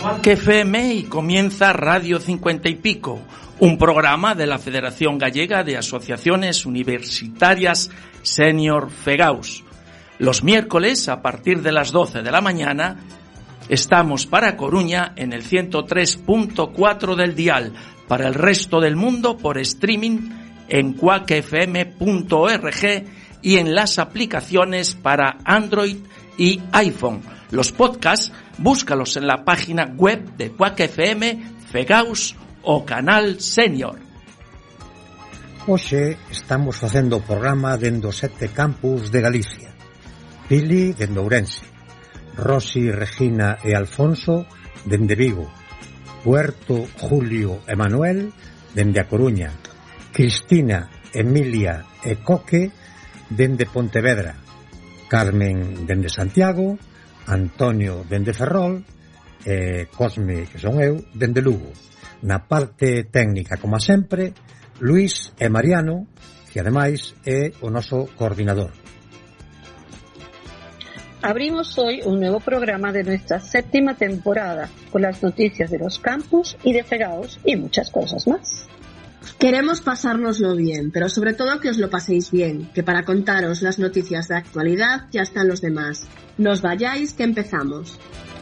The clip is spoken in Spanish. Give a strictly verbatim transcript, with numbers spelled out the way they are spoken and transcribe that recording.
Quack F M y comienza Radio cincuenta y Pico, un programa de la Federación Gallega de Asociaciones Universitarias Senior FEGAUS. Los miércoles, a partir de las doce de la mañana, estamos para Coruña en el ciento tres punto cuatro del dial, para el resto del mundo por streaming en quack f m punto org y en las aplicaciones para Android y iPhone. Los podcasts, búscalos en la página web de Quack F M, FEGAUS o Canal Senior. Hoxe estamos facendo o programa dende os sete campus de Galicia. Pili dende Ourense, Rosi, Regina e Alfonso dende Vigo, Puerto, Julio e Manuel dende A Coruña, Cristina, Emilia e Coque dende Pontevedra, Carmen dende Santiago, Antonio dende Ferrol e Cosme, que son eu, dende Lugo. Na parte técnica, como sempre, Luís e Mariano, que ademais é o noso coordinador. Abrimos hoy un nuevo programa de nuestra séptima temporada, con las noticias de los campus y de FEGAUS y muchas cosas más. Queremos pasárnoslo bien, pero sobre todo que os lo paséis bien, que para contaros las noticias de actualidad ya están los demás. No os vayáis, que empezamos.